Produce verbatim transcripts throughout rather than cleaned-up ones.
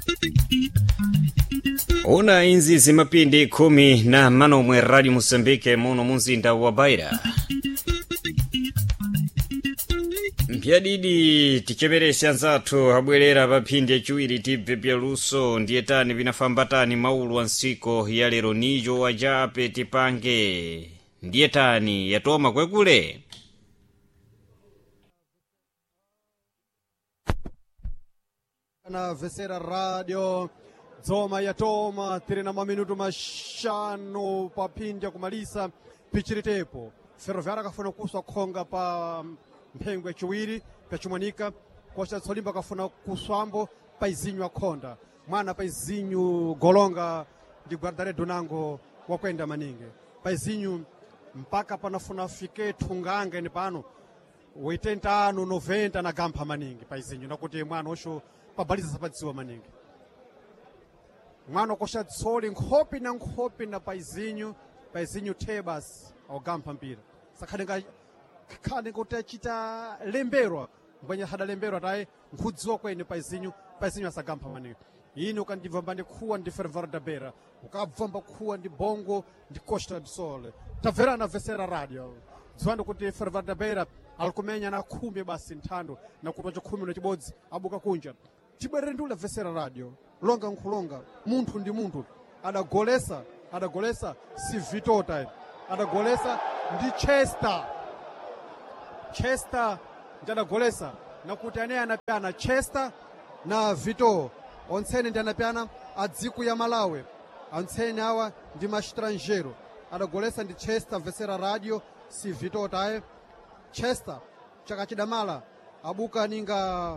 Una inzi zimapindi kumi na manomwe Radio Mosambike muno mumzinda wa Beira. Mpyadidi tichemerese anzathu abwerera papindi achiwiri tibve byaluso ndiyetani vinafambatani maulu ansiko ya lero nijo wajape tipange ndiyetani yatoma kwekule. Na Vesera Radio Dzoma yatoma tiri na maminutu mashanu papindi ya kumalisa pichiritepo Ferroviária kafuna kuswa khonga pa mphengwe chiwiri pachimwanika kocha tsolimba kafuna kuswambo paizinyu akhonda mwana paizinyu golonga ndi guardare donango wakwenda maningi paizinyu mpaka panafuna fike thunganga ni pano oitenta anu noventa na gampha maningi paizinyu nakuti mwana osho pabaliza sapadziwa maningi mwana kosha tsoli nkhopi na nkhopi na paizinyu paizinyu tebas ogampha mpira sakhalenga khane kuti achita lemberwa mbwenye hada lemberwa taye nkhudziwa kwene paizinyu paizinyu asagampha maningi ini ukandibvamba ndi khuwa ndi Ferroviária da Beira ukabvamba khuwa ndi bongo ndi Costa do Sol taverana Vesera Radio dziwanda kuti Ferroviária da Beira alikumenya na khumi basi nthando na kuti wachikhumi na chibodzi abuka kunja tibwerere ndula Vesera Radio longa nkhulonga munthu ndi munthu adagolesa adagolesa si vitota adagolesa ndi Chester Chester ndadagolesa nakuti ane anapyana Chester na Vito ontsene ndi anapyana adziku ya Malawi ontsene awa ndi mastranjero adagolesa ndi Chester Vesera Radio si Vito taye Chester chakachidamala abuka ninga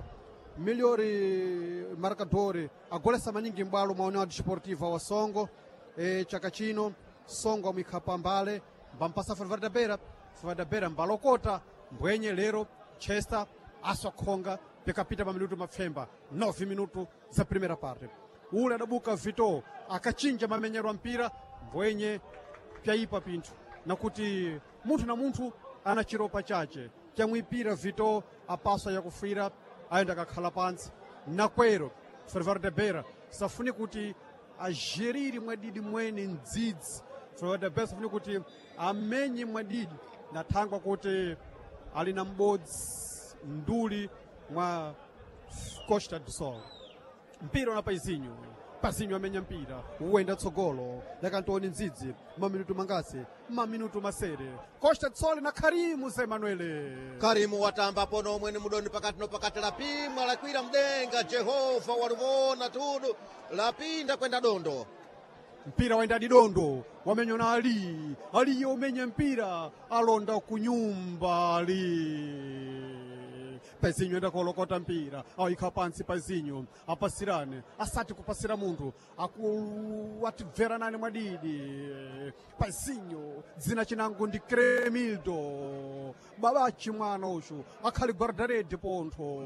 miliori marcadori agolesa maningi mbwalo maoneo desportiva wa Songo e chakachino Songo amikhapambale mbampasa Ferroviária da Beira Ferroviária da Beira mbalokota mbwenye lero Chester asokhonga pikapita pa minuto mapfemba nove minuto za primeira parte ule adabuka Vito akachinja mamenyero mpira mbwenye pyaipa pinthu nakuti munthu na munthu ana chiropa chache chamwipira Vito apaswa yakufira ayenda kakhala pansi nakwero Ferroviária da Beira safuni kuti ajeriri mwadidi mwene ndzidzi Ferroviária da Beira safuni kuti amenye mwadidi nathangwa kuti ali na mbodzi nduli mwa Costa do Sol mpira na paizinyu paizinyu amenya mpira uwenda tsogolo yakantoni ndzidzi maminutu mangasi maminutu masere Costa do Sol na Karimu Zé Manuele Karimu watamba pono omwe ni mudoni pakati no pakati lapimwa lakwira mdenga Jehova walivona tudu lapinda kwenda dondo mpira waenda didondo wamenyona ali ali umenya mpira alonda kunyumba ali paizinyu enda kolokota mpira awikha pansi paizinyu apasirane asati kupasira munthu akuwatimvera nani mwadidi paizinyu dzina chinango ndi Cremildo babachi mwana ushu akhali guardarede pontho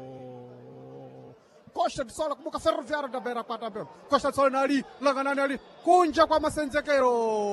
Costa do Sol kumuka Ferroviária da Beira kwata mpira Costa do Sol nali langanani ali kunja kwa masenzekero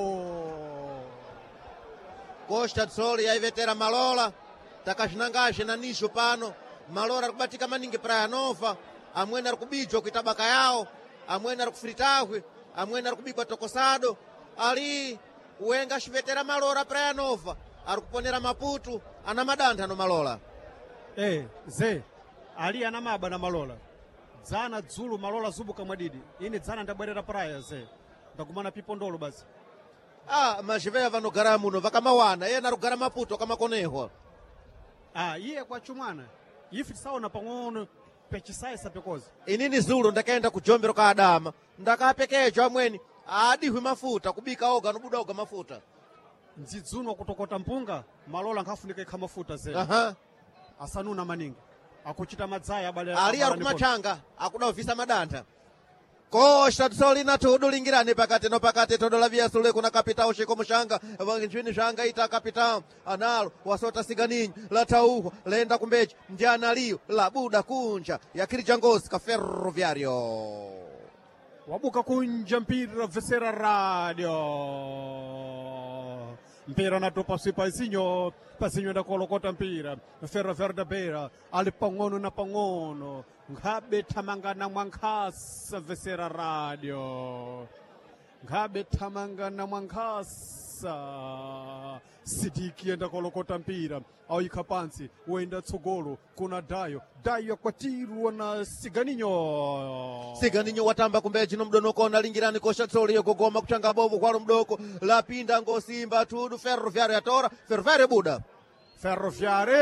Costa do Sol yaivetera Malola takashinangashe na nisho pano Malola arikubatika maningi Praia Nova amwene arikubijwa kuitabaka yao amwene arikufiritahwe amwene arikubikwa tokosado ali uwenga shivetera Malola Praia Nova arikuponera Maputo ana madantha no Malola eh ze ali ana maba na Malola dzana dzulu Malola zubuka mwadidi ini dzana ndabwerera Praia ze ndagumana pipondolo basi ah majiveya vanogara muno vakamawana yena arikugara Maputo kamakonehwa ah iye kwa chumwana ifi tisaona pang'ono pechisaisa pekozi inini zulu ndakaenda kujombero ka adama ndakapekejo amweni adihwi mafuta kubika oga nobuda oga mafuta ndzidzuno kutokota mpunga Malola nkhafunika ikha mafuta ze aha asanuna maningi akuchita madzaya abale ali akumachanga akudavisa madantha Costa do Sol na tudo lingirani pakati no pakati todo la via sule kuna kapitao shiko mushanga vanginjwini shanga ita kapitao analo wasota siganinyi la tauho lenda kumbechi ndiana liyo la buda kunja yakiri jangozi ka Ferroviário wabuka kunja mpira Vesera Radio mpira natopa si Paizinho. Paizinho ndakolokota mpira Ferroviário da Beira ali pang'ono na pang'ono ngabe thamangana mwankhasa Vesera Radio ngabe thamangana mwankhasa Sidiki enda kolokota mpira awikha pansi wenda tsogolo kuna Dayo Dayo kwatirwa na Siganinho Siganinho watamba kumbeji no mdonoko na lingirani kosha tsoli yogogoma kuchanga bovu kwalo mdoko lapinda ngosimba tudu Ferroviário yatora Ferroviário buda Ferroviário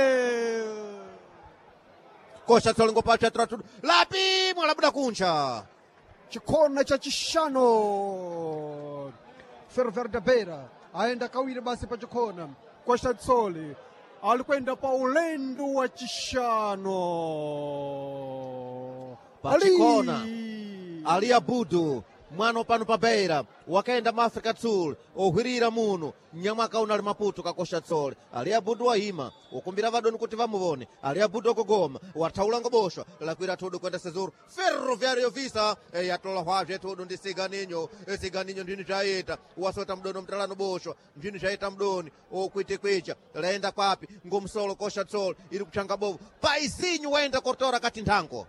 kosha tsoli ngopacha tudu lapi mwala buda kuncha chikona cha chishano Ferroviário da Beira aenda kawiri basi pa chikona Costa Tsoli alikwenda pa ulendo wa chishano pachikona ali abudu mwana pano pa Beira wakaenda mu Africa Sul ohwirira muno nyamwaka unali Maputo ka Costa Tsoli ali abudu wahima ukumbira vadoni kuti vamuvone ali abudu okogoma wathaula ngobosho lakwira tudu kwenda Sezuru Ferroviário visa e yatola hwaje tudu ndi Siganinho e Siganinho ndini chayeta wasota mdono mtalano bosho ndini chayeta mdoni okwite kwecha laenda kwapi ngomsolo Costa Tsoli ili kuchanga bovu Paizinho waenda kotora kati nthango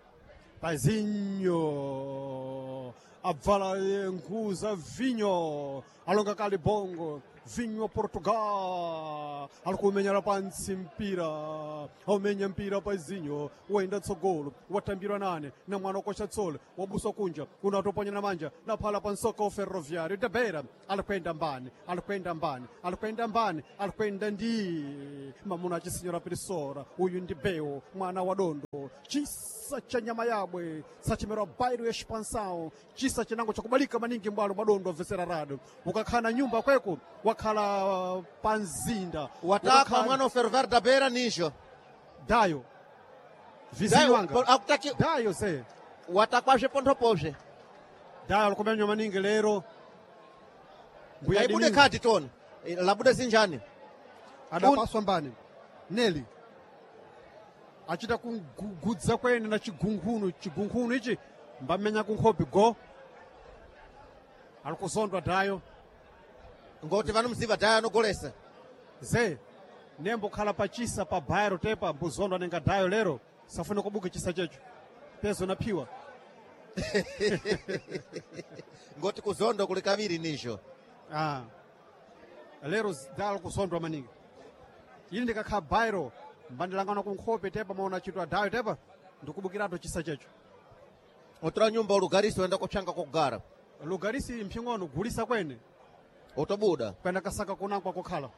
Paizinho abvala nguza vinho alonga kali bongo vinho Portugal alikumenyera pansi mpira aumenya mpira Paizinho waenda tsogolo watambirwa nane na mwana Costa Tsoli wabusa kunja unatoponya na manja na phala pansoko Ferroviário da Beira alikwenda mbani alikwenda mbani alikwenda mbani alikwenda ndi mamuna chisenyora Pirisora uyu ndi Beo mwana wa Dondo chisa cha nyama yabwe sachimera bairo ya expansão chisa chinango chakubalika maningi mbwalo madondo Vesera Radio ukakhana nyumba kweko wakhala panzinda wataka mwana wa Ferroviário da Beira nisho Dayo vizinho wanga akutaki Dayo se watakwashe pontoposhe Dayo alikumenya maningi lero ngaibude kati toni labude zinjani adapaswa mbani Neli achita kugudza kwene na chigunkhunu chigunkhunu ichi mbamenya kunkhopi go alikuzondwa Dayo ngoti vanomziva Dayo anogolesa ze nembo khala pachisa pa Bairo tepa mbuzondwa nenga Dayo lero safuna kubuka chisa checho pezo naphiwa ngoti kuzondwa kuli kaviri nisho ah lero Dayo kuzondwa maningi ili ndikakha Bairo mbandilangana kunkhope tepa maona chitwa Dayo tepa ndikubukirato chisa checho otora nyumba ulugarisi wenda kuchanga kugara lugarisi mphingono gulisa kwene otobuda kwenda kasaka kunangwa kokhala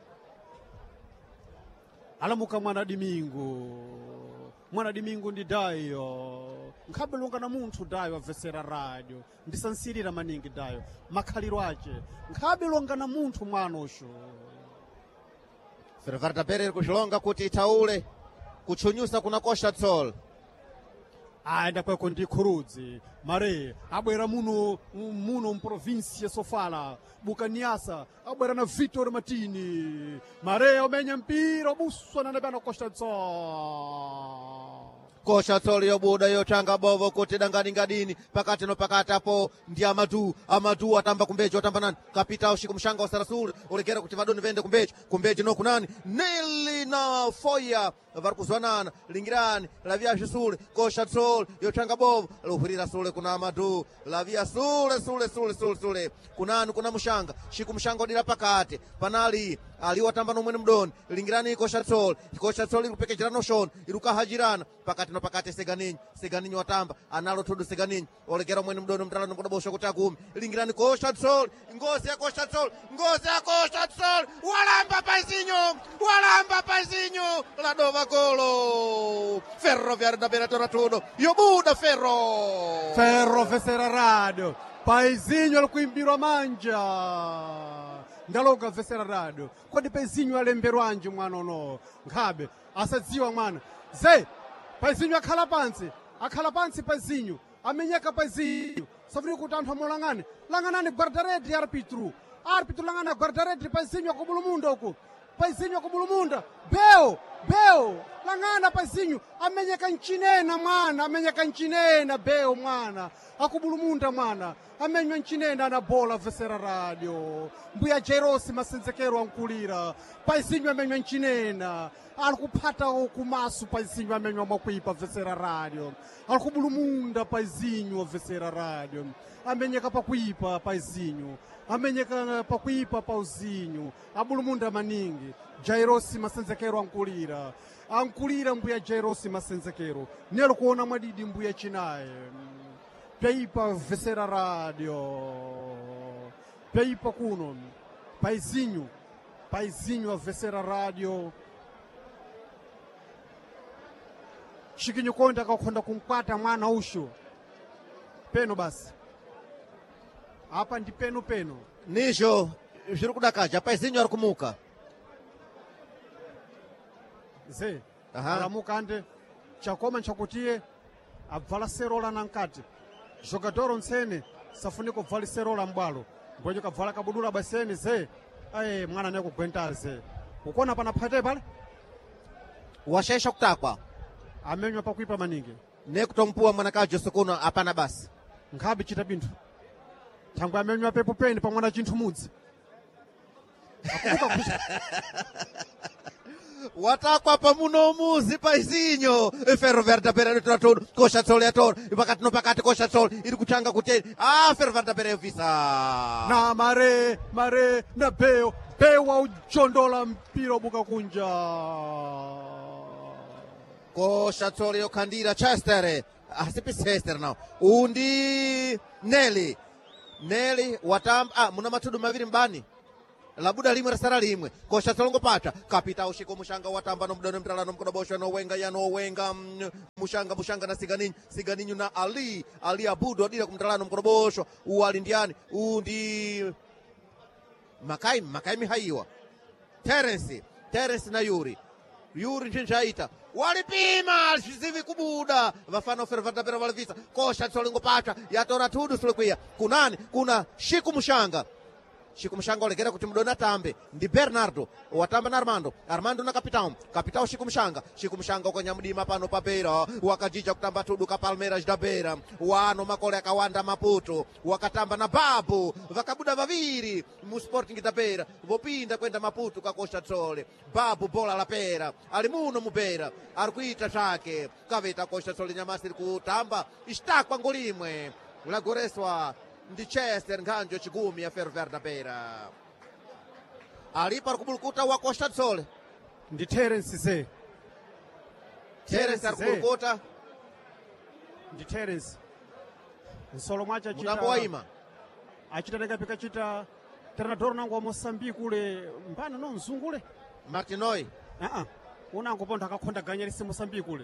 alamuka mwana Dimingo mwana Dimingo ndi Dayo nkhabe lungana munthu Dayo Vesera Radio ndisansirira maningi Dayo makhaliro ache nkhabe lungana munthu mwanosho Ferroviário da Beira kuchilonga kuti itaule kuchunyusa kuna Costa Tsoli aenda kweko ndi khurudzi mare abwera muno muno mprovinsia sofala bukaniasa abwera na Vitor Matini mare amenya mpira buswa na nebana Costa Tsoli Costa Tsoli yobuda yochanga bovo kuti dangani ngadini pakati no pakati apo ndi Amadu Amadu atamba kumbeji atamba nani kapita ushiku mshanga wa Sarasuri ulegera kuti vadoni vende kumbeji kumbeji no kunani Neli na Foya varikuzwanana lingirani lavia shure Costa Tsoli yochanga bovo luhurira sule kuna Amadu lavia sule sule sule sule sule kunani kuna mshanga shiku mshanga odira pakati panali ali watamba no mwene mdoni lingirani Costa Tsoli Costa Tsoli kupekejera no shon iruka hajirana pakati no pakati Siganinho Siganinho watamba analo tudu Siganinho olegera mwene mdono mtalano kuna bosho kuti akumi lingirani Costa Tsoli ngozi ya Costa Tsoli ngozi ya Costa Tsoli walamba Paizinho walamba Paizinho ladova golo Ferroviário da Beira tora tudo yobuda Ferro Ferro Vesera Radio Paizinho alikuimbirwa manja ndaloga Vesera Radio kodi Paizinho alemberwa anje mwana ono nkhabe asadziwa mwana ze Paizinho akhala pansi akhala pansi Paizinho amenyeka Paizinho safiri kuti anthu amulangane langanani guardarete arbitru arbitru langana guardarete Paizinho akubulumunda uku Paizinho akubulumunda beo beo lang'ana pazinyu amenyeka nchinena mwana amenyeka nchinena beo mwana akubulumunda mwana amenywa nchinena na bola vesera radio mbuya Jairosi masenzekero ankulira paizinyu amenywa nchinena alikuphata kumasu paizinyu amenywa mwakuipa vesera radio alikubulumunda paizinyu vesera radio amenyeka pakuipa paizinyu amenyeka pakuipa pauzinyu abulumunda maningi Jairosi masenzekero ankulira ankulira mbuya Jairosi masenzekero nelo kuona mwadidi mbuya chinaye peipa vesera radio peipa kuno paizinyu paizinyu vesera radio shikinyu konda kakhonda kumkwata mwana usho peno basi apa ndi peno peno nijo zviri kudakaja paizinyu ari kumuka ze Aha. alamuka ande chakoma nchakutie abvala serola nankati jogadoro nsene safuni kubvala serola mbwalo mbwenye kabvala kabudula baseni ze aye mwana ne kugwenta ze ukona pana phate pale washaisha kutakwa amenywa pakuipa maningi nekutompuwa mwanakajo sokuno apana basi nkhabi chita binthu thangwe amenywa pepo peni pamwana chinthu mudzi akubuka kucha watakwa pamuno muzi paizinyo Ferroviário da Beira letra todo kosha tsole ator pakati no pakati kosha tsole iri kuchanga kuti ah Ferroviário da Beira yovisa na mare mare na beo beo wa ujondola mpira buka kunja kosha tsole yokhandira Chester asipi Chester now undi Nelly Nelly watamba ah muna matudu maviri mbani labuda limwe rasara limwe kosha tsolongo pata kapita ushiko mushanga watamba no mdono mtalano mkono bosho no wenga yano wenga mm, mushanga mushanga na siganinyu siganinyu na Ali Ali Abudu adira kumtalano mkono bosho uwali ndiani undi Makai Makai mihaiwa Terence Terence na Yuri Yuri nchinchaita walipima zivi kubuda vafano Ferroviário da walivisa kosha tsolongo pata yatora tudu sulikuya kunani kuna shiku mushanga Chico Mshanga olegera kuti mdona tambe ndi Bernardo watamba na Armando Armando na Capitão Capitão Chico Mshanga Chico Mshanga ukanyamudima pano papera wakajija kutamba tudu ka Palmeiras da Beira wano makole akawanda Maputo wakatamba na Babu vakabuda vaviri mu Sporting da Beira vopinda kwenda Maputo kakosha tsole Babu bola la pera ali muno mu Beira arikuita chake kaveta kosha tsole nyamasiri kutamba istakwa ngolimwe lagoreswa ndi Chester nkhanjo chigumi ya Ferroviário da Beira ali para kubulukuta wa Costa do Sol ndi Terence ze Terence ari kubulukuta ndi Terence nsolo mwacha chita mutambo waima achitaneka pika chita treinador nangu wa Moçambique ule mbana no mzungule Martinoi a a unango pondo akakhonda ganyerisi Moçambique ule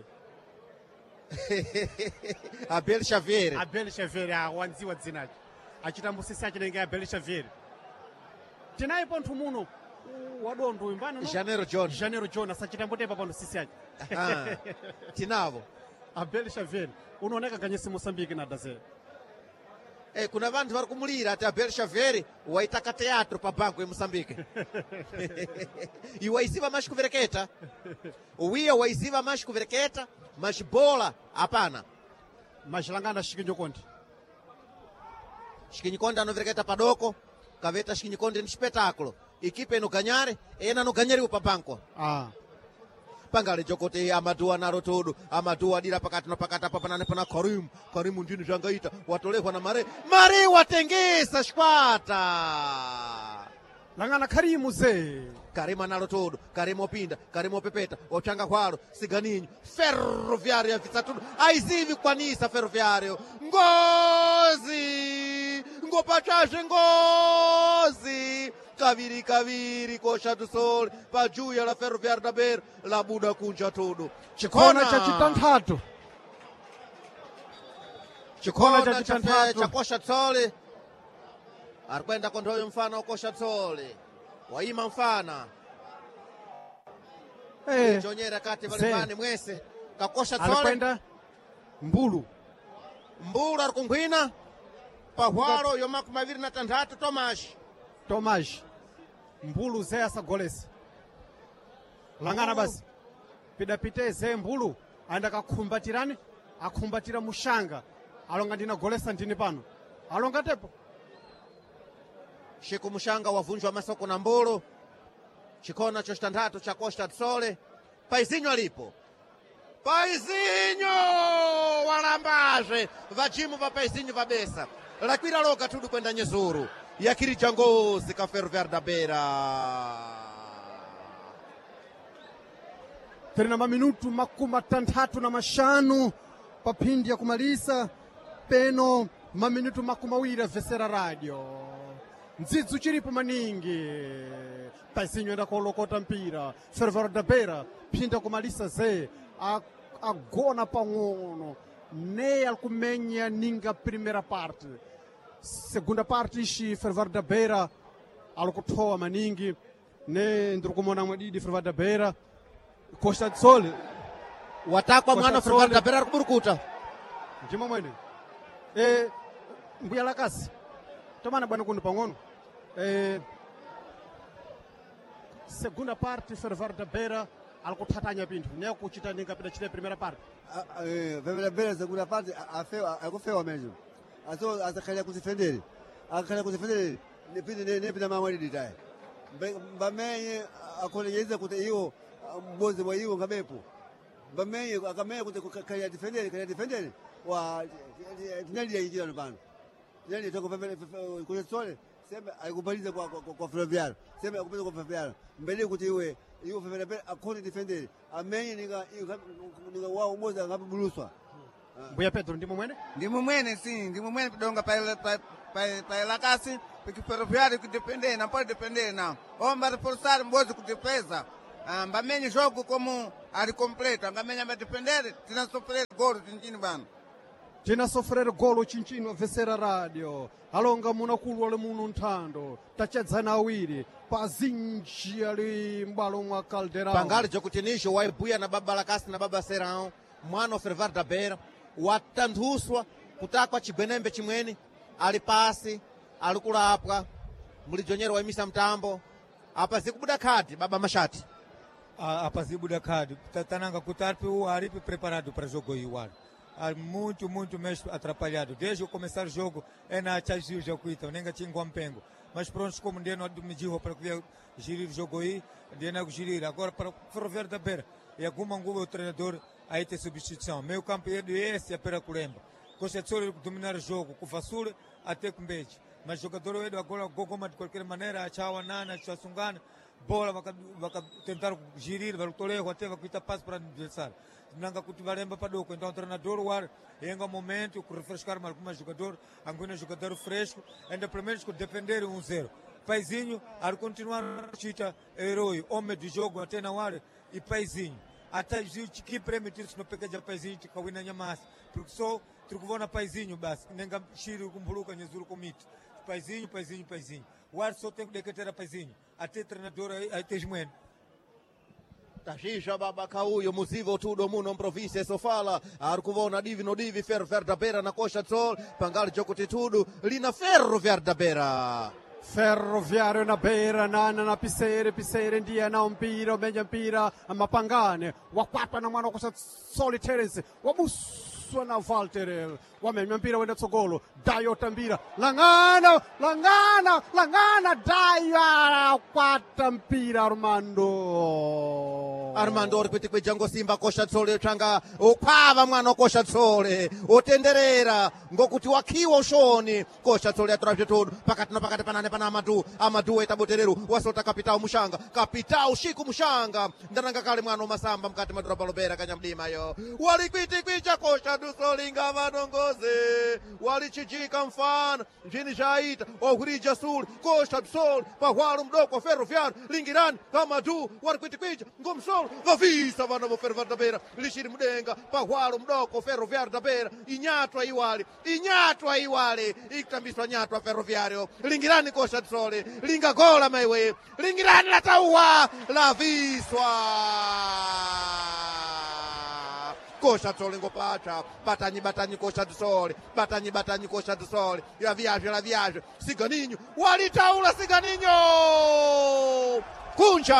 Abel Xavier Abel Xavier a wanziwa dzinachi achita musisi achinenge Abel Xavier tinayi pontho muno wadondo imbana no Janeiro John Janeiro John asachita mbotepa pano sisi achi ah tinavo Abel Xavier unaoneka ganyesi Moçambique na daze eh kuna vantu vari kumulira ati Abel Xavier waitaka teatro pa banco em Moçambique e waiziva mais kuvereketa uwiya waiziva mais kuvereketa mas bola hapana machilangana shikinyokondi Shikinyikonde anovereketa padoko kaveta Shikinyikonde ni espetáculo equipe no ganhare ena no ganhariwa pa banco ah pangale jokote amadua naro todo amadua adira pakati no pakati apa panane pana Karim Karim ndini zvangaita watolehwa na mare mare watengesa shkwata langana Karimu ze Karim analo todo Karim opinda Karim opepeta ochanga kwalo siganinho Ferroviário avisa tudo aizivi kwanisa Ferroviário ngozi ngopachaje ngozi kaviri kaviri Costa do Sol pajuya la Ferroviário da Beira la buda kunja tudo chikona cha chitanthatu chikona cha cha chitanthatu Costa do Sol arikwenda kondhoyo mfana wa Costa do Sol waima mfana eh chonyera kati Ze. valivani mwese ka Costa do Sol alikwenda mbulu mbulu ari kunkhwina pahwalo yomaku maviri na tanthatu Tomas Tomas mbulu ze asagolesa langana basi pidapite zembulu aenda kakhumbatirani akhumbatira mushanga alonga ndinagolesa ndini pano alonga tepo Chico Mushanga wavunjwa masoko na mbulu chikona chochitandatu cha Costa do Sol. Paizinho alipo, Paizinho walambaje vajimu va Paizinho vabesa lakwira loka tudu kwenda nyezuru yakiri changozi ka Ferroviário da Beira. Tena maminutu makumi matandatu na mashanu papindi ya kumalisa peno maminutu makumi mawiri avesera radio ndzidzu chiripo maningi Paizinho enda kolokota mpira Ferroviário da Beira pinda kumalisa ze agona pang'ono ne alkumenya ninga primeira parte segunda parte ishi Ferroviário da Beira alikutoa maningi ne ndirikumona mwadidi Ferroviário da Beira Costa do Sol watakwa mwana Ferroviário da Beira kuburukuta njima mwene eh mbuya lakasi tomana bwana kuno pang'ono eh segunda parte Ferroviário da Beira alikutatanya pintu ne kuchita ninga pida chile primeira parte eh Ferroviário da Beira segunda parte afewa akufewa mesmo aso asakhalia kuzifendele akhalia kuzifendele ne pide ne ne pida mamwe ditaye bamenye akolejeza kuti iyo mbozi wa iyo ngabepo bamenye akamenya kuti kaya defendele kaya defendele wa tinali yijira lubano tinali toko kwa Sole sema aikubaliza kwa kwa Ferroviário sema aikubaliza kwa Ferroviário mbele kuti iwe iyo Ferroviário akoni defendele amenye ninga ninga wao mmoja ngapi buluswa Mbuya Pedro ndimo mwene ndimo mwene sim ndimo mwene pidonga pa pa pa lakasi porque Ferroviário que depender não pode depender não omba reforçar mbozi kudefesa ambamenye jogo como ali completo angamenya vai depender tina sofrer gol tinchini bana tina sofrer gol chinchini avesera radio alonga munakulu wale muno nthando tachadzana awiri pazinji ali mbalo mwa Caldeirão pangali jokutinisho waibuya na baba lakasi na baba Serão mwana Ferroviário da Beira watanduswa kutakwa chigwenembe chimweni ali pasi alikulapwa mulijonyero waimisa mtambo apa zikubuda khadi baba Machati apazibuda khadi tananga kutarpi o aripe preparado para jogo igual muito muito mesmo atrapalhado desde o começar o jogo é na chazio jogo então nenga chingwa mpengo mas pronto como ndeno admijiho para que girir o jogo aí ndeno girir agora para Ferroviário da Beira e alguma nguva o treinador aí tem substituição meio campo é esse é para Curemba Costa do Sol dominar o jogo com Fassura até com Beji mas jogador é agora gogoma de qualquer maneira achawa nana achasungana bola vai tentar girir vai toleiro até vai quitar passo para o adversário nanga kutivaremba padoko então o treinador o ar enga momento que refrescar mais algum jogador algum jogador fresco ainda pelo menos que defender um zero Paizinho a continuar chita herói homem do jogo até na hora e Paizinho até gente que permitir-se no pequeno Paizinho que kawina nyamasa porque só trukuvona Paizinho bas nenga shiri kumbuluka nyezuru komite Paizinho Paizinho Paizinho o ar só tem que decatar Paizinho até treinador aí tem moendo Tashisha baba kauyo muzivo tudo muno província só fala arcuvona divi no divi Ferroviário da Beira na Costa do Sol pangali jokote tudo lina Ferroviário da Beira Ferroviário na Beira nana na pisere pisere ndia na mpira menja mpira mapangane wakwapa na mwana Costa do Sol Terence wamuswa na Walter wamenya mpira wenda tsogolo dayo tambira langana langana langana dayo kwata mpira Armando Armando ripiti kwijango Simba Costa do Sol changa ukwava mwana Costa do Sol otenderera ngokuti wakiwa ushoni Costa do Sol yatrapye tudo pakati na pakati panane pana Amadu Amadu etabotereru wasota kapitao Mushanga kapitao Chico Mushanga ndananga kale mwana Masamba mkati madura palobera kanyamdima yo walikwiti kwicha Costa do Sol ngava dongoze walichijika mfana njini jaita ohurija sul Costa do Sol pahwaru mdoko Ferroviário lingirani Amadu walikwiti kwicha ngomsol vavisa vana vo Ferroviário da Beira lishiri mudenga pahwaru mdoko Ferroviário da Beira inyatwa iwali inyatwa iwali ikutambiswa nyatwa Ferroviário lingirani Costa do Sol linga gola maiwe lingirani la tauwa la viswa Costa do Sol ngopacha batanyi batanyi Costa do Sol batanyi batanyi Costa do Sol la viagem la viagem Siganinho walitaula Siganinho kunja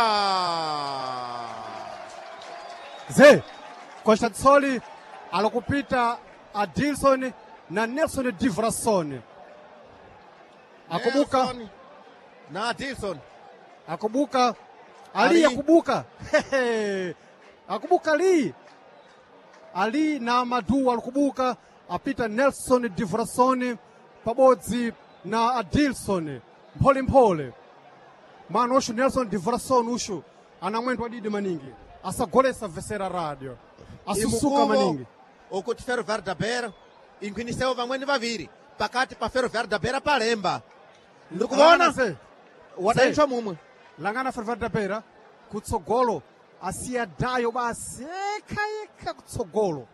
ze Costa do Sol alikupita Adilson na Nelson Divrason akubuka Nelson na Adilson akubuka Ali, Ali. akubuka akubuka Ali Ali na Amadu alikubuka apita Nelson Divrason pabodzi na Adilson mphole mphole mwana ushu Nelson Divrason ushu ana mwendo wadidi maningi asagolesa Vesera Radio asusuka maningi okuti Ferroviário da Beira inkwinisewo vamweni vaviri pakati pa Ferroviário da Beira palemba ndikuona se wadaitwa mumwe langana Ferroviário da Beira kutsogolo asiyadayo basi eka eka kutsogolo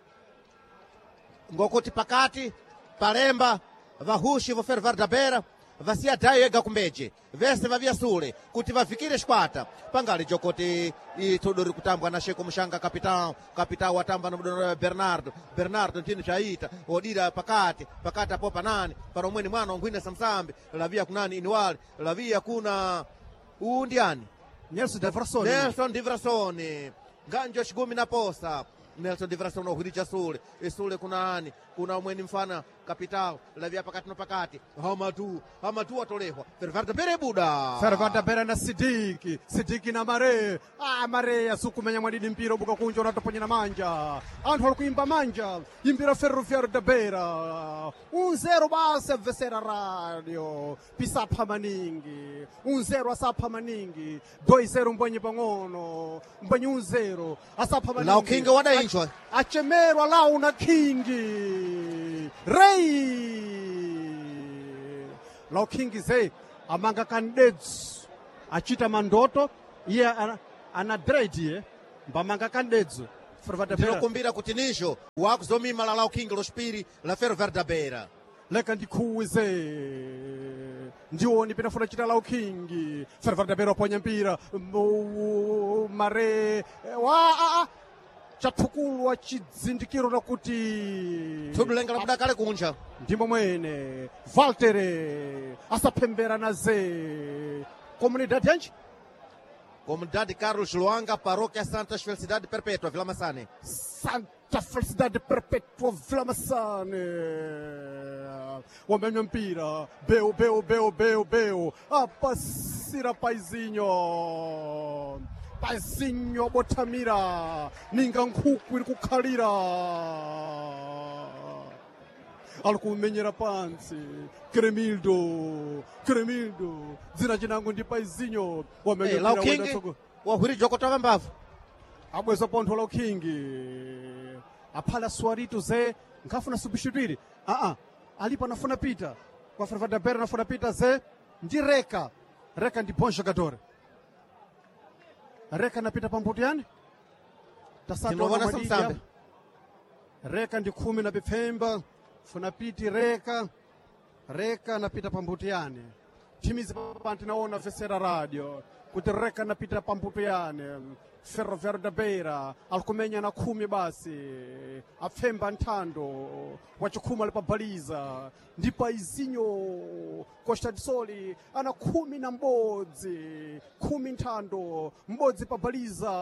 ngokuti pakati palemba vahushi vo Ferroviário da Beira vasiyadayo ega kumbeje vese vavyasule kuti vafikire xkwata pangali jokuti itudo ri kutambwa na Sheko Mushanga kapitão kapitão watamba na mudono Bernardo Bernardo ntini chaita odira pakati pakati apo panani para umweni mwana ongwina samsambe lavia kunani iniwali lavia kuna undiani Nelson Divrason Nelson Divrason nganjo xigumi na posa Nelson Divrason ohuricha sule isule kunani kuna umweni mfana kapitao lavia pakati no pakati Hamatu Hamatu atolehwa Ferroviário da Beira buda Ferroviário da Beira na Sidiki Sidiki na Mare ah Mare asukumenya mwadidi mpira ubuka kunja unatoponyera manja anthu alikuimba manja imbira Ferroviário da Beira um zero basi Vesera Radio pisapha maningi um zero asapha maningi dois zero mbonye pang'ono mbonye um zero asapha maningi Lau King wadainchwa achemerwa lau na Kingi Rei Lau King ze amanga kandedzo achita mandoto iye ana, ana dread eh mbamanga kandedzo Ferroviário da Beira ndinokumbira kuti nisho wakuzomima la Lau King lospiri la Ferroviário da Beira leka ndikhuze ndioni pinafuna chita Lau King Ferroviário da Beira waponya mpira Mu- Mare wa a, a, chathukulwa chidzindikiro nakuti thudu lenga la kale kunja ndimo mwene Valtere asaphembera naze comunidade yanji Comunidade Carlos Luanga, Paróquia Santas Felicidade Perpétua, Vila Massane. Santa Felicidade Perpétua Vila Massane wamenya mpira beu beu beu beu beu apasira paizinho paizinho abotamira ninga nkhuku iri kukhalira alikumenyera pansi Cremildo Cremildo dzina chinango ndi paizinho wamenya Hey, Lau mpira King, wenda tsoko- wahuri jokotava mbavu. abweza pontho la King aphala Suarito ze nkhafuna substituir ah ah alipo anafuna pita kwa Ferroviário da Beira anafuna pita ze ndi Reka Reka ndi bom jogador Reka napita pambuto yani Tinovona samsambe. Reka ndi khumi na bipfemba funa piti Reka Reka napita pambuto yani timizi panti naona Vesera Radio kuti Reka napita pambuto yani Ferroviário da Beira alikumenya na khumi basi apfemba nthando wachikhumi ali pabaliza ndi paizinho Costa do Sol ana khumi na m'bodzi khumi nthando m'bodzi pabaliza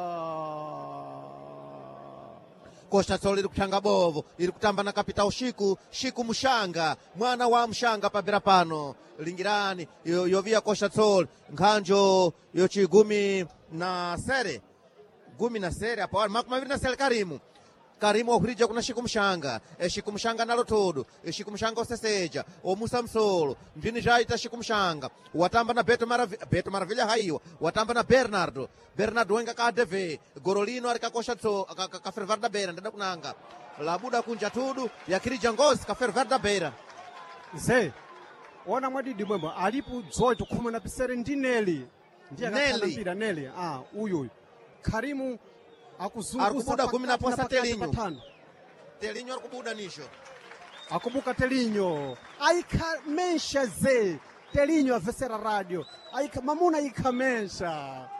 Costa do Sol iri kuthanga bovo, iri kutamba na capital Chico, Chico Mushanga, mwana wa Mushanga pabira pano. Lingirani, yo, yo via Costa do Sol, nkhanjo, yo chigumi na sere. Gumi na sere, apo wali, maku maviri na sere Karimu. Karimu ohurija kuna Chico Mushanga, e Chico Mushanga nalo todo, e Chico Mushanga oseseja, o Musa Msolo, mvini jaita Chico Mushanga, watamba na Beto Maravilha, Beto Maravilha haiwa, watamba na Bernardo, Bernardo wenga ka A D V, Gorolino ari ka Costa do Sol, ka, ka, ka Ferroviário da Beira, ndada kunanga, labuda kunja tudu, yakirija ngozi ka Ferroviário da Beira. ze ona mwadidi mwemwe alipo dzoito khumi na pisere ndi Neli ndiye akakhala Neli. mpira Neli ah uyu Karimu akuzunguza Arikubuda kumi na pakati posa pakati Telinho. patano. Telinho ari kubuda nisho. akubuka Telinho aikamensha ze Telinho a Vesera Radio aika mamuna aikamensha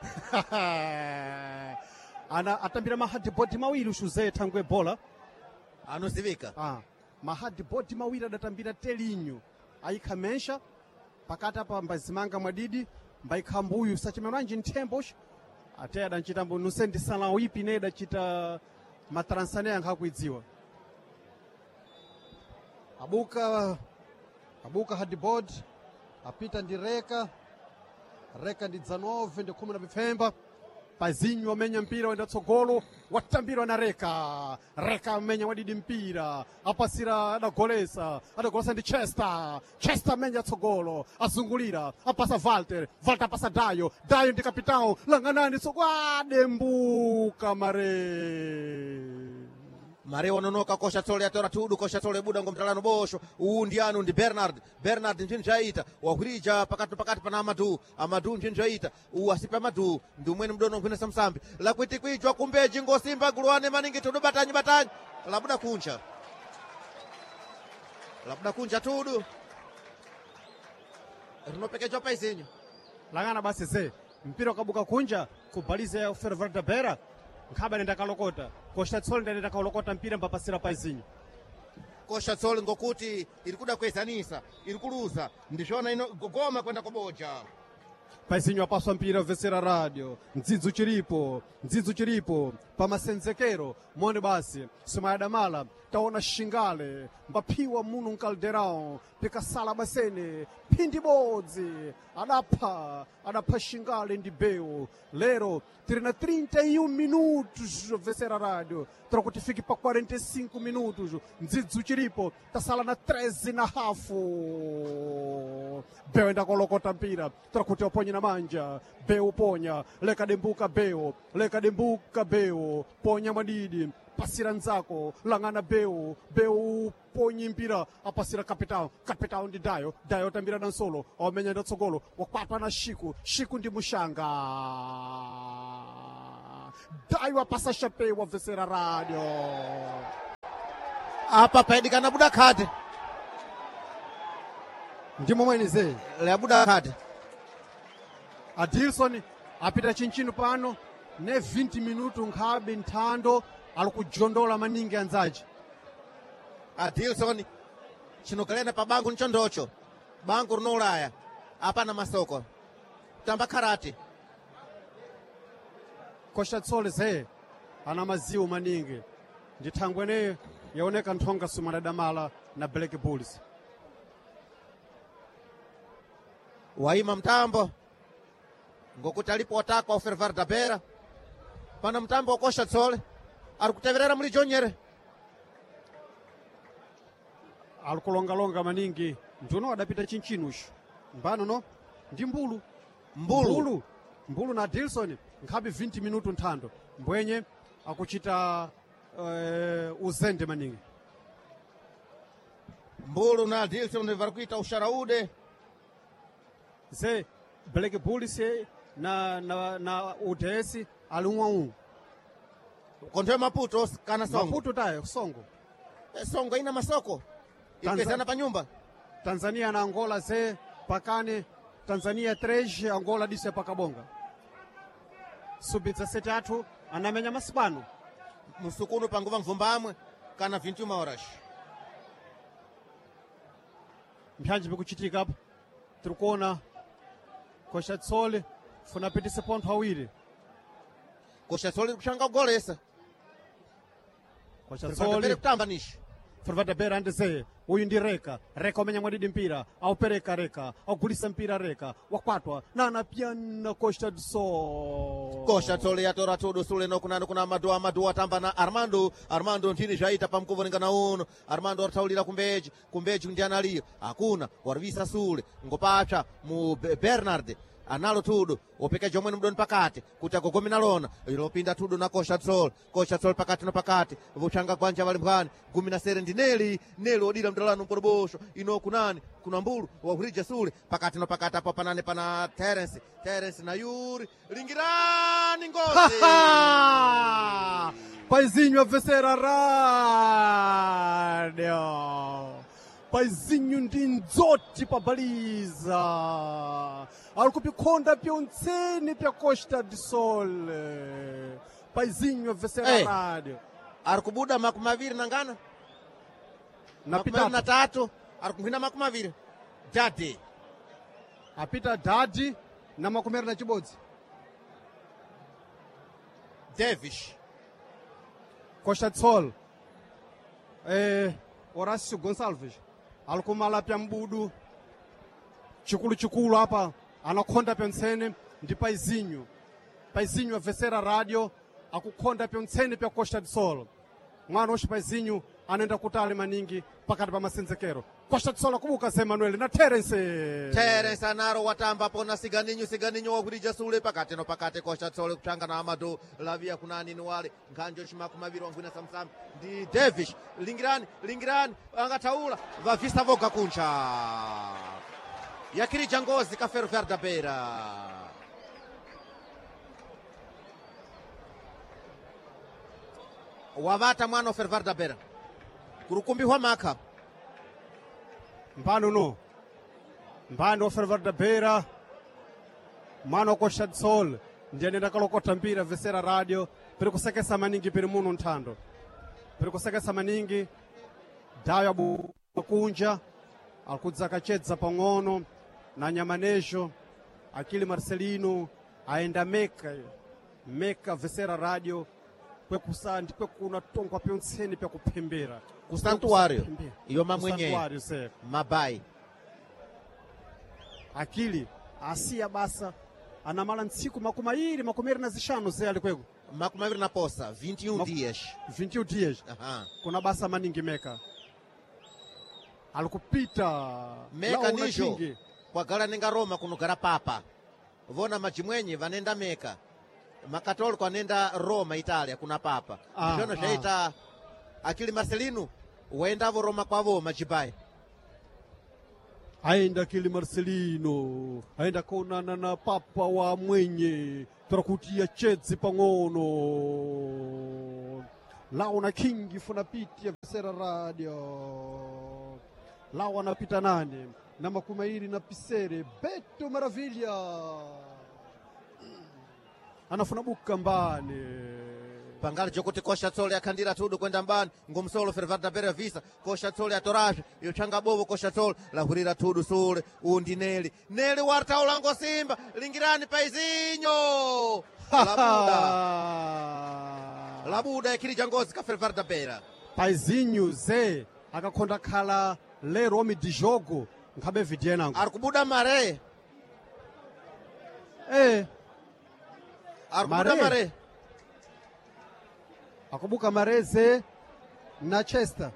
ana atambira mahadibodi mawiri ushuze thangwe bola Anosivika. ah mahadibodi mawiri adatambira Telinho aikamensha pakati apa mbazimanga mwadidi mbaikhambuyu sachimenwanji nthembox ate adanchitambo nusendisala wipi ne dachita mataransane yankhakuidziwa abuka abuka hadibod apita ndi reka reka ndi dzanove ndi khumi na bipfemba pazinho amenya mpira wenda tsogolo watambirwa na reka reka amenya wadidi mpira apasira adagolesa adagolesa ndi chester chester amenya tsogolo azungulira apasa walter walter apasa dayo dayo ndi kapitao lang'anani tsogwadembuka mare mare wanonoka kosha tsole atora tudu kosha tsole buda ngomtalano bosho uwu ndi anu ndi bernard bernard njini jaita wahurija pakati pakati pana amadu amadu njini jaita uwu asipe amadu ndi umweni mdono nkhwine samsambi lakwiti kwijwa kumbeji ngosimba guluwane maningi tudu batanyi batanyi labuda kunja labuda kunja tudu rinopekejwa paizinyo lang'ana basi ze mpira ukabuka kunja kubaliza ya Ferroviário da Beira nkhaba nenda kalokota kosha tsole ndenda kalokota mpira mpapasira paizinho kosha tsole ngokuti iri kuda kuezanisa iri kuluza ndishona ino gogoma kwenda kuboja paizinho apaswa mpira vesera radio mdzidzu chiripo mdzidzu chiripo pamasenzekero mone basi simayadamala taona shingale mbaphiwa muno mkalderão pikasala basene phindi bodzi adapha adapha shingale ndi beu lero tiri na trinta e um minutos vesera radio trokuti fique pa quarenta e cinco minutos mdzidzu chiripo tasala na treze na hafu beu enda kolokota mpira trokuti oponye na manja beu ponya leka dembuka beu leka dembuka beu ponya madidi pasira nzako lang'ana beu beu ponyi mpira apasira kapitao kapitao ndi dayo dayo tambira na nsolo awamenya nda tsogolo wakwatwa na shiku shiku ndi mushanga dayo apasa shape wa vesera radio apa paidikana buda khate ndi momweni ze la buda khate Adilson apita chinchino pano ne vinte minuto nkhabe nthando ali kujondola maningi anzaji Adilson chinokalena pa bangu nchondocho bangu rinoulaya apana masoko tamba karate kosha tsole ze ana maziwo maningi ndi thangwene yaoneka nthonga sumanadamala na Black Bulls waima mtambo ngokuti alipo ataka wa Ferroviário da Beira pana mtambo wa kosha tsole ari kuteverera muli jonyere ali kulongalonga maningi nduno adapita chinchinuxo mbano no ndi mbulu mbulu mbulu, mbulu na Adilson nkhabe vinte minuto nthando mbwenye akuchita uh, uzende maningi mbulu na Adilson vari kuita usharaúde ze Black Bulls na, na, na U D S ali um a um konthe Maputo kana songo Maputo tayo songo e, songo ina masoko ipesana pa nyumba Tanzania na Angola ze pakane Tanzania três Angola dise pakabonga sub dezessete athu anamenya masipano musukunu panguva mvumbamwe kana vinte e uma horas mphanji pikuchitika apa tiri kuona kosha tsole funa apitise pontho awiri kosha tsole kushanga kugolesa kosha tsole tsole kutamba nishi Ferroviário da Beira andeze uyu ndi reka reka umenya mwadidi mpira aupereka reka augulisa mpira reka wakwatwa na anapyana Costa do Sol kosha tsole yatora tudo sule no kunano kuna amadu amadu atamba na Armando Armando ntini zvaita pamukuvoringana uno Armando aritaulira kumbeji kumbeji ndi analiyo akuna warivisa sule ngopapsa mu Bernard analo tudo opeka jomwene mdoni pakati kuti agogomina lona ilopinda tudo na kosha tsol kosha tsol pakati no pakati vuchanga kwanja vali mphani gumi na sere ndi neli neli odira mdalano mporobosho ino kunani kuna mbulu wahurija sule pakati no pakati apo panane pana Terence Terence na Yuri lingirani ngozi paizinho avesera radio paizinho ndi ndzoti pa baliza ali kupikhonda pyontseni pya Costa do Sol paizinho avesera Hey. radio ari kubuda makumi maviri na ngana napita makumi na tatu ari kunkhwina makumi maviri dade apita dadi na makumeri na chibodzi. Davis. Costa de Sol. Eh, Horácio Gonçalves. Alikumala pya mbudu. Chikulu chikulu hapa. Anakonda pya msene. Ndi Paizinho. Paizinho avesera radio. Akukonda pya msene pya Costa de Sol. Mwana oshi Paizinho anaenda kutali maningi pakati pa masenzekero. Costa de Sol akubuka se Emmanuel na Terence. Terence anaro watamba pona Siganinho Siganinho wakulija sule pakati no pakati Costa de Sol kutanga na Amado Lavia kunani ni wale nganjo shimaku maviri wangwina samsam ndi Davis lingirani lingirani angataula vavista voga kuncha yakirija ngozi ka Ferroviário da Beira. Wavata mwana wa Ferroviário da Beira kurukumbi hwa maka mbano no mbano wa Ferroviário da Beira mwana wa Costa de Sol ndiye nenda kalokota mpira vesera radio piri kusekesa maningi piri muno nthando piri kusekesa maningi dayo abu kunja alkudza kachedza pang'ono na nyamanejo Akili Marcelino aenda meka meka vesera radio kwekusandi kwekuna tongwa pyontseni pya kuphembera ku santuário iyo mamwenye santuário se mabai Akili asiya basa anamala ntsiku makumi awiri makumi awiri na zishanu ze ali kweko makumi awiri na posa vinte e um dias vinte e um dias. Aha. Kuna basa maningi meka alikupita meka nijo kwagala ninga Roma kunogara papa vona majimwenye vanenda meka makatoliko anenda Roma Italia kuna papa Ah, njono ah. zvaita Akili Marcelino waendavo Roma kwavo majibai aenda Akili Marcelino aenda kuonana na papa wa mwenye turakutia chedzi pang'ono launa kingi funa piti ya vesera radio lawa anapita nane na makumi awiri na pisere Beto Maravilha anafuna buka mbane pangala jokuti Costa de Sol akhandira tudo kwenda mbani ngomsolo Ferroviário da Beira visa Costa de Sol atoraje yochanga bovo Costa de Sol lahurira tudo sule undi neli neli wartaula ngosimba lingirani Paizinho labuda labuda yakirija ngozi ka Ferroviário da Beira. Paizinho ze akakonda khala lero omi di jogo nkhabe vidye nangu Arikubuda mare eh arikubuda Mare. mare akubuka mareze na Chester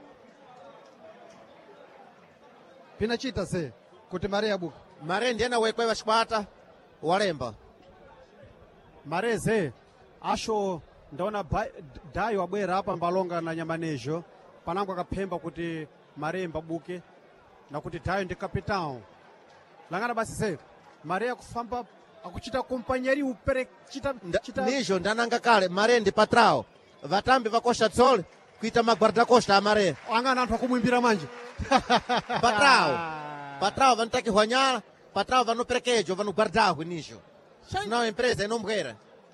pinachita se kuti mare yabuka mare ndiye nawekwe vachikwata walemba mareze asho ndaona ba- dayo abwera apa mbalonga na nyamanejo panango akaphemba kuti maremba buke na kuti dayo ndi kapitão langana basi se mare akufamba akuchita kompanyeri upere chita, Nda- chita nijo ndananga kale mare ndi patrao vatambi va Costa de Sol kuita maguarda costa amare angana anthu akumwimbira manje patrao patrao vanotaki hwanyala patrao vanoperekejo vanoguardahwe nijo senão a empresa inombwera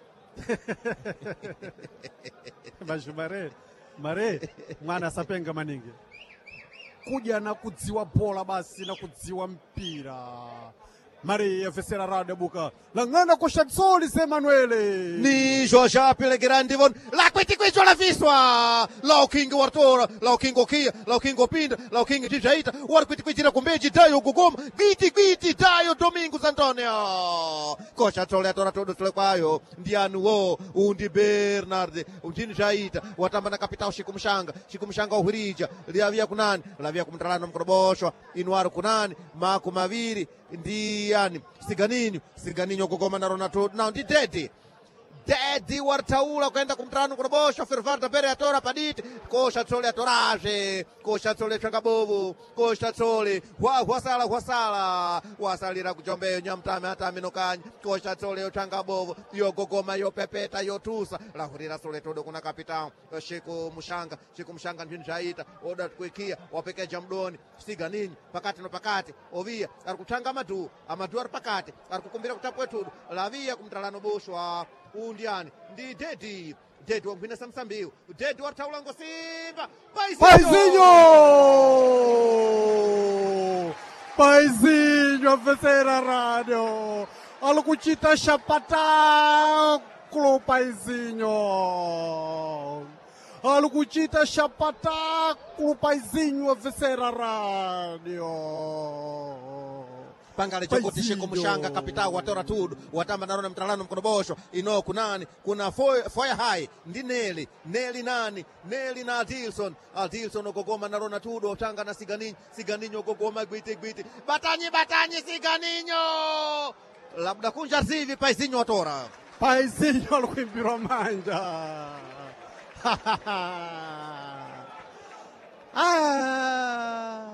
Mas mare mare mwana asapenga maningi kuja na kudziwa bola basi na kudziwa mpira mare yavesera radio buka langana Costa de Sol se Emanuele nijo já Pellegrini von la kwitikwitjo la viswa la o king wartora la o king okia la o king opinda la o king dijaita war kwitikwitira kumbeji dayo gugoma kwiti kwiti dayo Domingos Antonio Costa de Sol atora todo tole kwayo ndianu wo undi Bernard undini jaita watamba na capital Chico Mshanga Chico Mshanga uhirija liavia kunani lavia kumtalano mkoroboshwa inuaro kunani maku maviri ndiyani Siganinho Siganinho kugoma na Ronaldo now ndi Dedi Dedi wartaula kwenda kumtrano kurobosha Ferroviário da Beira atora paditi Costa de Sol atoraje Costa de Sol changa bovu Costa de Sol wa wasala wasala wasalira kujombeyo nyamtame hata minokanya Costa de Sol changa bovu yo gogoma yo pepeta yo tusa lahurira Sol todo kuna kapitão Chico Mshanga Chico Mshanga ndini jaita oda kuikia wapekeja mdoni Siganinho pakati no pakati ovia arikuchanga Amadu Amadu ari pakati arikukumbira kutapwe tudo lavia kumtralano boshwa undiani ndi Dedi Dedi wangwina samsambiu Dedi wartaula ngosimba Paizinho Paizinho avesera radio alikuchita chapatáculo paizinho, alikuchita chapatáculo paizinho avesera rádio. Pangale chokuti Shiko Mushanga kapitao watora tudu watamba narona mtalano mkono bosho ino kunani kuna Foya High ndi Neli Neli nani Neli na Adilson Adilson ogogoma narona tudu otanga na Siganinyo Siganinyo ogogoma gwiti gwiti batanyi batanyi Siganinyo labda kunja zivi Paizinho watora Paizinho alikuimbirwa manja. Ah,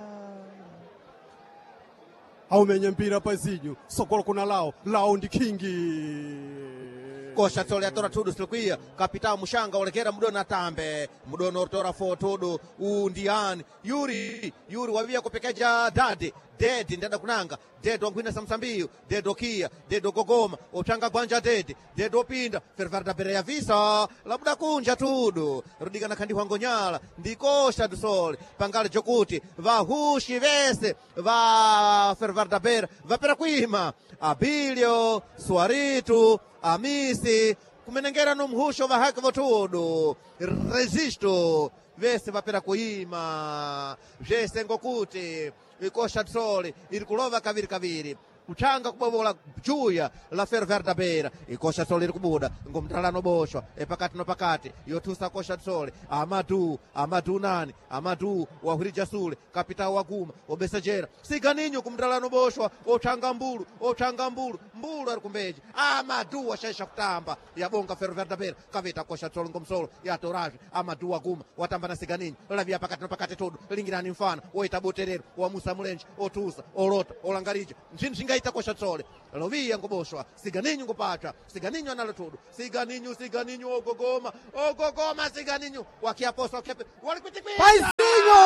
aumenye mpira Paizinho, Sokolo kuna lao, lao ndi kingi. Kosha tsole atora tudu silikuia kapitao Mushanga olekera mudona tambe mudono otora fo tudu undiani Yuri Yuri wavia kupekeja dadi Dedi ndada kunanga Dedi wangwina samsambiyo Dedi okia Dedi ogogoma ochanga gwanja Dedi Dedi opinda fervarda bere ya visa labuda kunja tudu rudiga na kandi wangonyala ndikosha dusole pangale jokuti vahushi vese va fervarda bere vapera kuima Abilio Suaritu Amisi kumenengera no mhusho va haki votudu Resisto vese vapera kuima vese ngokuti ikosha tsole iri kulova kaviri kaviri kuchanga kubovola juya la Ferverda Beira ikosha tsole iri kubuda ngomtalano boshwa epakati no pakati yotusa kosha tsole Amadu Amadu nani Amadu wahurija sule kapitao waguma obesejera Siganinyo kumtalano boshwa ochanga mbulu ochanga mbulu mbulu ari kumbeji Amadu washaisha kutamba yabonga Ferverda Beira kavita kosha tsole ngomsolo ya toraje Amadu waguma watamba na Siganinyo lavia pakati no pakati todo lingirani mfana oita boterero wa Musa Mulenje otusa olota olangarija nshinga ita kosha tsole lovia ngoboshwa Siganinyo ngopata Siganinyo analotudu Siganinyo Siganinyo ogogoma ogogoma Siganinyo wakiaposa wakiape walikutikwi Paizinho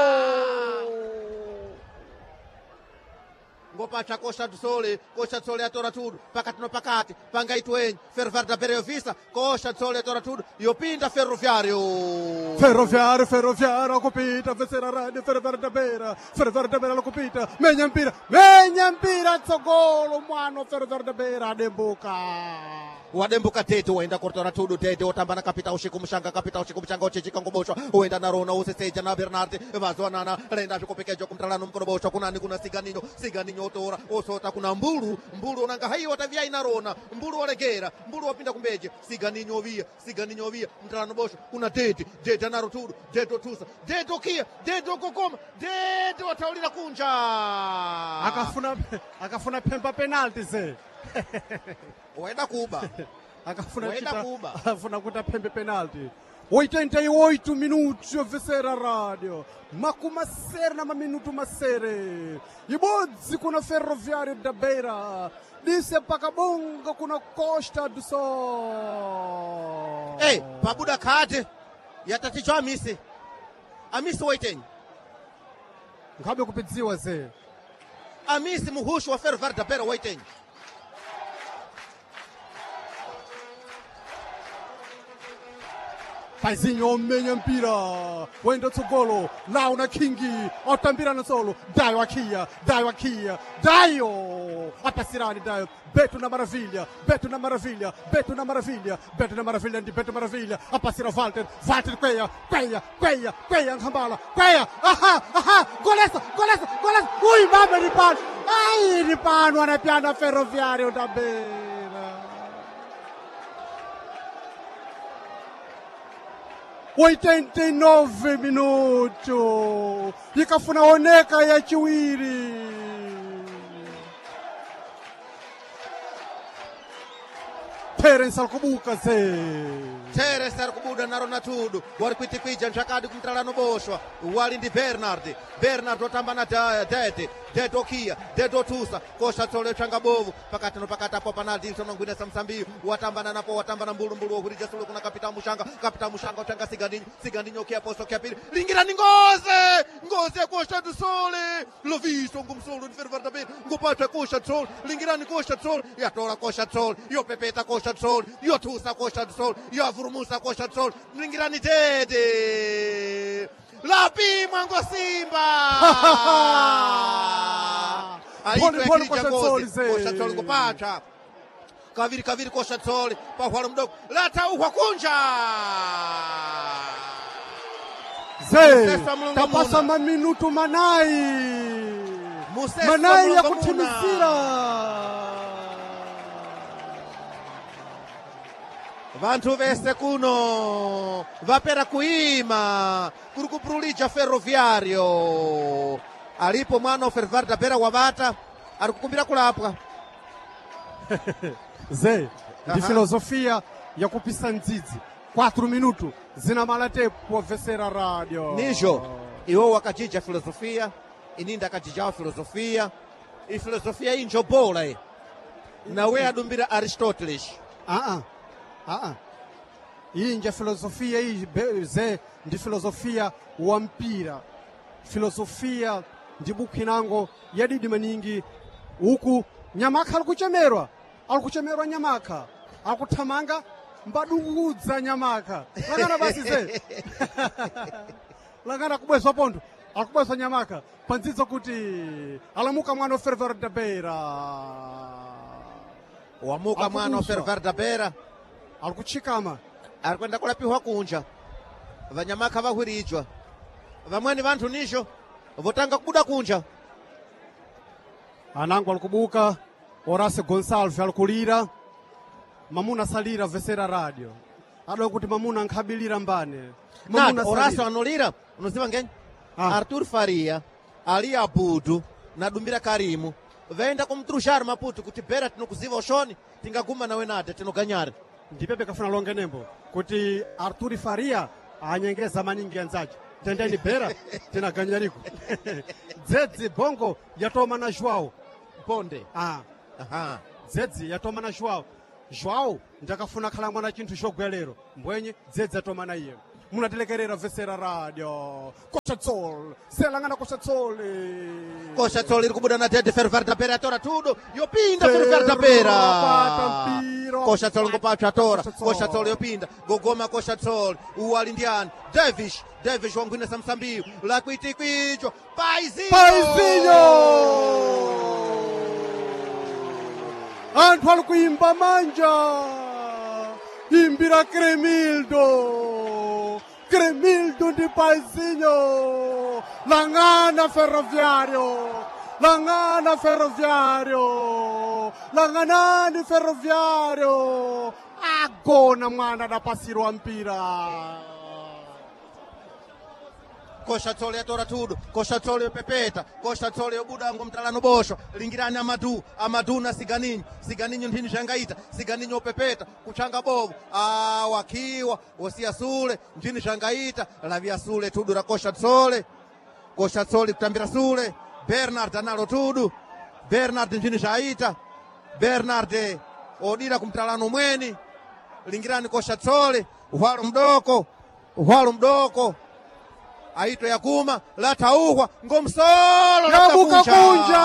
ngopata kosha tsole kosha tsole atora tudu pakati no pakati pangaitwenyi Fervarda Bere visa kosha tsole atora tudu yopinda Ferroviario Ferroviário, Ferroviário, alcupita, Vesera Rádio, Ferroviário Beira, Ferroviário Beira, alcupita, menha mpira, menha mpira, tsogolo, mano, Ferroviário Beira, dembuka. wadembuka Tete waenda kortora tudu Tete otamba na kapitao Shiko Mushanga kapitao Shiko Mushanga ochechika ngoboshwa uenda narona useseja na Bernardi vazwanana lenda vikopekejo kumtalano mkono boshwa kunani kuna Siganinyo Siganinyo otora osota kuna mbulu mbulu onanga hai watavia inarona mbulu olegera mbulu wapinda kumbeje Siganinyo ovia Siganinyo ovia mtalano boshwa kuna Tete Tete naro tudu Tete otusa Tete okia Tete okokoma Tete wataulira kunja Akafuna, akafuna pempa penalty ze. waenda kuba Akafuna Waenda chita, Cuba. akafuna kuta pembe penalty. oitenta e oito minutos a Vesera Rádio. Makuma sere na minuto masere. Ibodzi kuna Ferroviário da Beira. Disse pakabonga kuna Costa do Sol. Ei, pabuda kate yatatichwa Amisi Amisi waitenyi Ngabe kupidziwa ze. Amisi muhushu wa Ferroviário Beira waitenyi Paizinho omenya mpira wenda tsogolo lao na kingi otambira na solo dayo akia dayo akia dayo apasirani dayo Beto na maravilha Beto na maravilha Beto na maravilha Beto na maravilha ndi Beto maravilha apasira Walter Walter kweya kweya kweya kweya ngambala kweya aha aha golesa golesa golesa ui baba ni pano ai ni pano anapiana Ferroviário da Beira. oitenta e nove minutos ikafuna oneka ya chiwiri Terence alikubuka ze Terence alikubuda narona tudu walikuitikwija nchakadi kumtalano boshwa wali ndi Bernard Bernard otamba na Dede Dede okia Dede otusa kosha tsole changa bovu pakati no pakati apo panaldi insono ngwina samsambiyo watambana napo watambana mbulu mbulu ohurija sulu kuna kapitao Mushanga kapitao Mushanga ochanga Siganinyo Siganinyo kia posto kia pili lingirani ngoze ngoze kosha tsole loviso ngumsolo ndi Ferroviário Beira ngopata kosha tsole lingirani kosha tsole yatora kosha tsole yo pepeta kosha tsole yo tusa kosha tsole yo avurumusa kosha tsole lingirani Dede lapimwa ngo Simba aitwa Pole, pole, yakili Costa jangozi Tsoli, Costa Tsoli kupata kaviri kaviri Costa Tsoli pahwalo mdogo latauhwa kunja ze Musesa Mlongo tapasa Muna. maminutu manai Musesa manai ya Mlongo Muna. kutimisira Vantu vese kuno vapera kuima kuri kupurulija Ferroviario alipo mwana wa Ferroviario tapera wavata ari kukumbira kulapwa ze ndi Aha. filosofia ya kupisa ndzidzi quatro minutu zina malatepo vesera radio nijo iwo wakachija filosofia ininda akachijawa filosofia i filosofia iyi njobola iyi nawe adumbira Aristoteles aa aa iyi nja filosofia iyi be- ze ndi filosofia wa mpira filosofia ndi bukhinango yadidi maningi uku nyamakha ali kuchemerwa ali kuchemerwa nyamakha ali kuthamanga mbadungudza nyamakha langana basi ze langana kubwezwa pontho ali kubwezwa nyamakha pandzidzo kuti alamuka mwana wa Ferroviario da Beira wamuka mwana wa Akubuswa. Ferroviario da Beira ali kuchikama ari kwenda kulapiwa kunja vanyamakha vahwirijwa vamweni vanthu nijo votanga kubuda kunja anango ali kubuka Horacio Gonçalves ali kulira mamuna salira vesera radio adawa kuti mamuna ankhabilira mbane nati salira. Horacio anolira unoziva ngenyi Ah. Arthur Faria ali abudu nadumbira Karimu vaenda kumtrushari Maputo kuti Beira tinokuziva ushoni tingaguma nawe nate tinoganyari ndipepe kafuna longe nembo kuti Arthur Faria anyengeza maningi anzace tendeni Beira tinaganyariko dzedzi bongo yatoma na João ponde ah aha dzedzi yatoma na João João ndakafuna khala mwana chinthu chogwelero mbwenye dzedzi yatoma na iye munatilekerera vesera radio Costa Tsoli selangana Costa Tsoli Costa Tsoli iri kubuda na Tete Ferroviario da Beira atora tudo yopinda Ferroviario da Beira Pata mpira. Costa Tsoli ngopatwa atora Costa Tsoli. Costa Tsoli yopinda gogoma Costa Tsoli uwali ndiani Davis Davis wangwinesa msambiyo lakwitikwityo Paizinho Paizinho anthu ali kuimba manja imbira Cremildo Cremildo ndi Paizinho langana Ferroviario langana Ferroviario langanani Ferroviario agona mwana adapasirwa mpira Costa Tsoli atora tudo Costa Tsoli yopepeta Costa Tsoli yobudango mtalano bosho lingirani Amadu Amadu na Siganinho Siganinho ndini zvangaita Siganinho opepeta kuchanga bovu ah wakiwa wosia Sule ndini zvangaita lavia Sule tudo ra Costa Tsoli Costa Tsoli kutambira Sule Bernard analo tudo Bernard ndini zvaita Bernard odira kumtalano mweni lingirani Costa Tsoli uhwalo mdoko uhwalo mdoko aitwa yakuma latauhwa ngomsolo yabuka kunja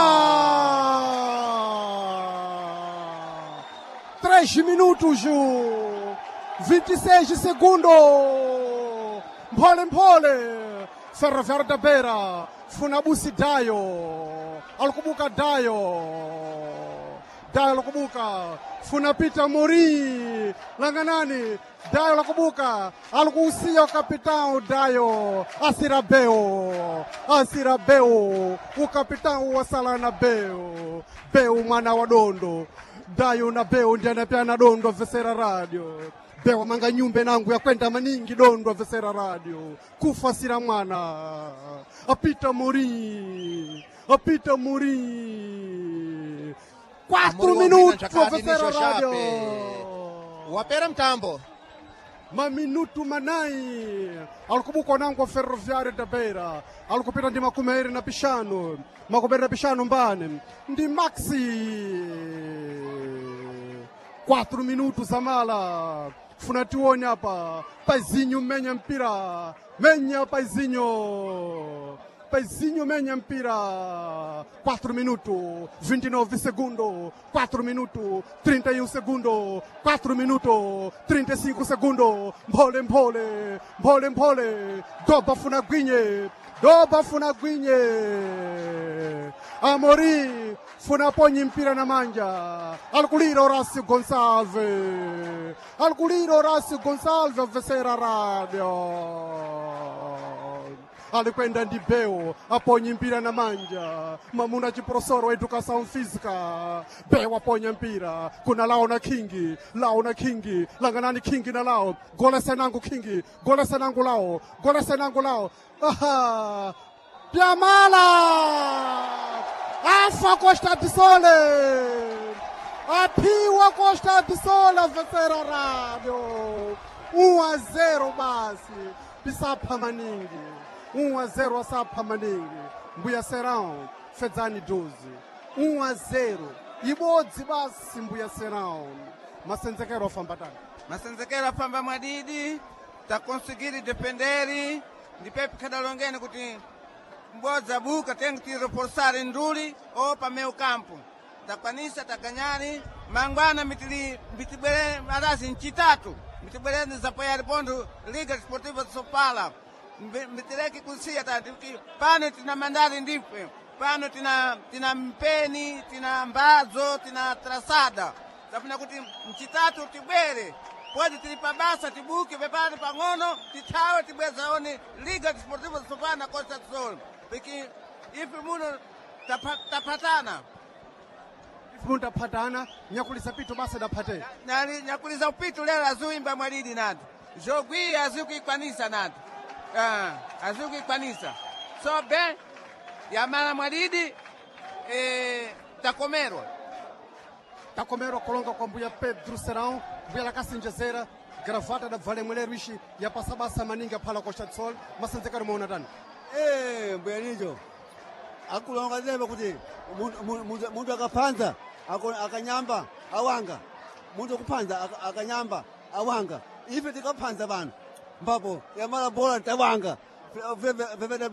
três minutos vinte e seis segundos mphole mphole Ferroviario da Beira funabusi Dayo alikubuka Dayo Dayo alikubuka funapita Mori langanani Dayo alikubuka alikuhusia o capitão Dayo Asirabeu Asirabeu o capitão wa Salana Beu Beu mwana wa Dondo Dayo na Beu ndiye anapeana Dondo vesera radio Beu manga nyumbe nangu ya kwenda maningi Dondo vesera radio kufa sira mwana apita Mori apita Mori quatro minutos vesera radio wapera mtambo maminutu manai alikubuka nangu Ferroviario da Beira alikupita ndi makumi awiri na pishanu makumi awiri na pishanu mbane ndi maxi quatro minutos amala funa tione apa Paizinho menya mpira menya Paizinho Paizinho menya mpira quatro minutos vinte e nove segundos quatro minutos trinta e um segundos quatro minutos trinta e cinco segundos mphole mphole mphole mphole doba funagwinye doba funagwinye Amori funa ponyi mpira na manja alikulira Horacio Gonçalves, alikulira Horacio Gonçalves vesera radio alikwenda Ndibeu aponye mpira na manja mamuna chiprofesor wa educação física Beu aponya mpira kuna lao na Kingi, lao na Kingi, langanani Kingi na lao gole senangu Kingi, gole senangu lao, gole senangu lao. Aha, Piamala afa Costa do Sole, apiwa Costa do Sole vesera radio um a zero basi pisapa maningi um a zero asapa maningi Mbuya Serão fedzani doze um a zero ibodzi basi Mbuya Serão masenzekero fambatana masenzekero famba mwadidi takonsigiri dependeri ndipepe kadalongeni kuti mbodza buka tengi tiro forsari nduli o pa meu campo takwanisa takanyani mangwana mitili mitibere marasi nchitatu mitibere zapoyari pondo Liga Esportiva de Sofala mitireki kusia tati pano tina mandari ndipe pano tina tina mpeni tina mbazo tina trasada tafuna kuti mchitatu tibere podi tilipabasa tibuke vepano pangono titawe tibweza oni Liga Esportiva de Sofala na Costa do Sol piki ifi muno tapa, tapatana ifi muno tapatana nyakulisa pito basa dapate nani nyakulisa upito leo azuimba mwalidi nadi jogwi azuki kwanisa nadi ah azuki kwanisa so ben yamana mwalidi eh takomerwa takomerwa kolonga kwa Mbuya Pedro Serão Mbuya la Kasinjezera gravata da Vale Mulher Wishi ya pasabasa maninga phala Costa do Sol masenzekero muona tani eh Mbuya nijo akulonga zebe kuti muntu akapanza akanyamba awanga muntu kupanza akanyamba awanga ife tikapanza vanhu mbapo yamala bola tawanga veve